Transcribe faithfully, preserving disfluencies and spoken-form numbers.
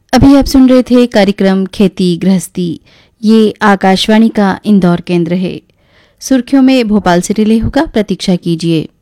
अभी आप सुन रहे थे कार्यक्रम खेती गृहस्थी। ये आकाशवाणी का इंदौर केंद्र है। सुर्खियों में भोपाल से रिले होगा, प्रतीक्षा कीजिए।